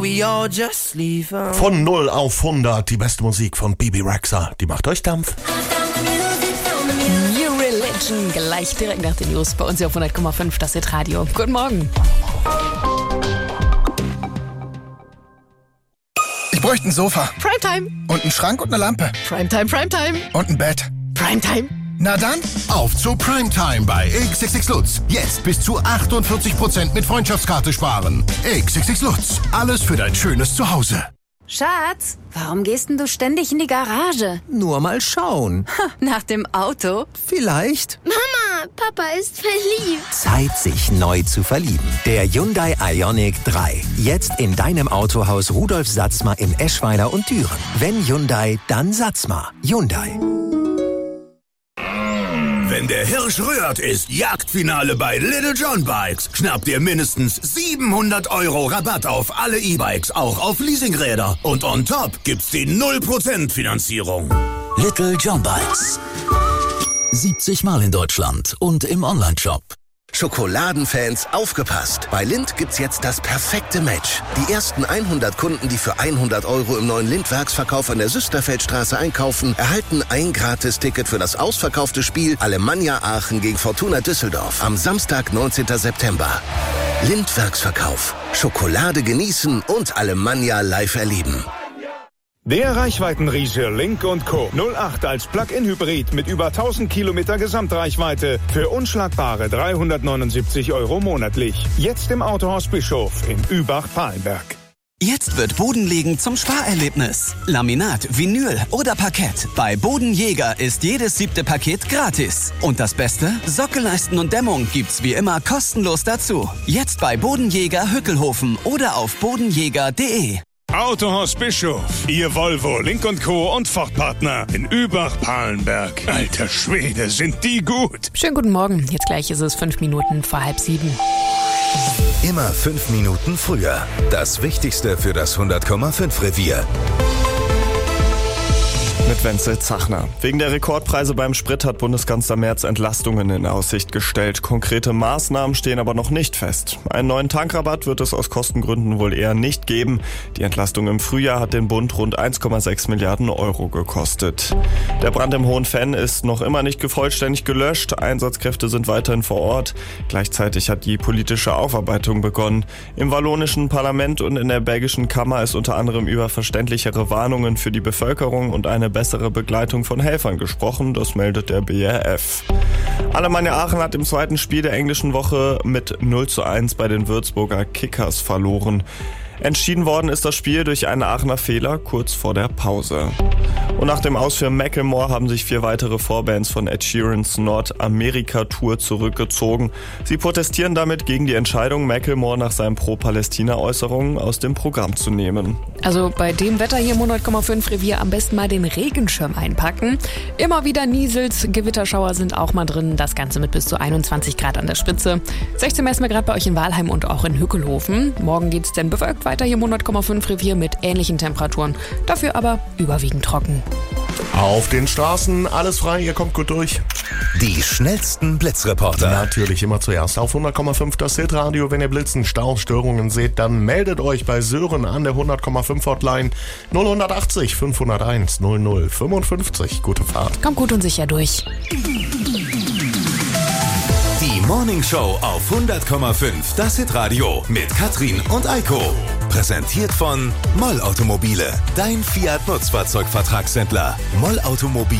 We all just leave her. Von 0 auf 100, die beste Musik von Bebe Rexha. Die macht euch Dampf. New Religion, gleich direkt nach den News bei uns hier auf 100,5, das ist Radio. Guten Morgen. Ich bräuchte ein Sofa. Primetime. Und einen Schrank und eine Lampe. Primetime, Primetime. Und ein Bett. Primetime. Na dann, auf zu Primetime bei XXX Lutz. Jetzt bis zu 48% mit Freundschaftskarte sparen. XXX Lutz. Alles für dein schönes Zuhause. Schatz, warum gehst denn du ständig in die Garage? Nur mal schauen. Nach dem Auto? Vielleicht. Mama, Papa ist verliebt. Zeit, sich neu zu verlieben. Der Hyundai Ioniq 3. Jetzt in deinem Autohaus Rudolf Satzma in Eschweiler und Düren. Wenn Hyundai, dann Satzma. Hyundai. Wenn der Hirsch rührt, ist Jagdfinale bei Little John Bikes. Schnappt ihr mindestens 700 € Rabatt auf alle E-Bikes, auch auf Leasingräder. Und on top gibt's die 0% Finanzierung. Little John Bikes. 70 Mal in Deutschland und im Onlineshop. Schokoladenfans, aufgepasst! Bei Lindt gibt's jetzt das perfekte Match. Die ersten 100 Kunden, die für 100 € im neuen Lindt-Werksverkauf an der Süsterfeldstraße einkaufen, erhalten ein Gratis-Ticket für das ausverkaufte Spiel Alemannia Aachen gegen Fortuna Düsseldorf am Samstag, 19. September. Lindt-Werksverkauf. Schokolade genießen und Alemannia live erleben. Der Reichweitenriese Lynk & Co. 08 als Plug-in-Hybrid mit über 1000 Kilometer Gesamtreichweite für unschlagbare 379 € monatlich. Jetzt im Autohaus Bischof in Übach-Palenberg. Jetzt wird Bodenlegen zum Sparerlebnis. Laminat, Vinyl oder Parkett. Bei Bodenjäger ist jedes 7. Paket gratis. Und das Beste? Sockelleisten und Dämmung gibt's wie immer kostenlos dazu. Jetzt bei Bodenjäger Hückelhofen oder auf bodenjäger.de. Autohaus Bischof, Ihr Volvo, Lynk & Co. und Ford-Partner in Übach-Palenberg. Alter Schwede, sind die gut. Schönen guten Morgen. Jetzt gleich ist es 5 Minuten vor 6:30. Immer 5 Minuten früher. Das Wichtigste für das 100,5 Revier. Mit Wenzel Zachner. Wegen der Rekordpreise beim Sprit hat Bundeskanzler Merz Entlastungen in Aussicht gestellt. Konkrete Maßnahmen stehen aber noch nicht fest. Einen neuen Tankrabatt wird es aus Kostengründen wohl eher nicht geben. Die Entlastung im Frühjahr hat den Bund rund 1,6 Milliarden € gekostet. Der Brand im Hohenfenn ist noch immer nicht vollständig gelöscht. Einsatzkräfte sind weiterhin vor Ort. Gleichzeitig hat die politische Aufarbeitung begonnen. Im wallonischen Parlament und in der belgischen Kammer ist unter anderem über verständlichere Warnungen für die Bevölkerung und eine bessere Begleitung von Helfern gesprochen, das meldet der BRF. Alemannia Aachen hat im zweiten Spiel der englischen Woche mit 0:1 bei den Würzburger Kickers verloren. Entschieden worden ist das Spiel durch einen Aachener Fehler kurz vor der Pause. Und nach dem Aus für Macklemore haben sich 4 weitere Vorbands von Ed Sheerans Nordamerika-Tour zurückgezogen. Sie protestieren damit gegen die Entscheidung, Macklemore nach seinen Pro-Palästina-Äußerungen aus dem Programm zu nehmen. Also bei dem Wetter hier im 100,5 Revier am besten mal den Regenschirm einpacken. Immer wieder Niesels, Gewitterschauer sind auch mal drin. Das Ganze mit bis zu 21 Grad an der Spitze. 16 messen wir gerade bei euch in Walheim und auch in Hückelhofen. Morgen geht's dann bewölkt weiter hier im 100,5 Revier mit ähnlichen Temperaturen. Dafür aber überwiegend trocken. Auf den Straßen, alles frei, ihr kommt gut durch. Die schnellsten Blitzreporter. Natürlich immer zuerst auf 100,5 das Hitradio. Wenn ihr Blitzen, Staustörungen seht, dann meldet euch bei Sören an der 100,5 Hotline 0180 501 0055. Gute Fahrt. Kommt gut und sicher durch. Die Morning Show auf 100,5 das Hitradio mit Katrin und Eiko. Präsentiert von Moll Automobile, dein Fiat Nutzfahrzeugvertragshändler. Moll Automobil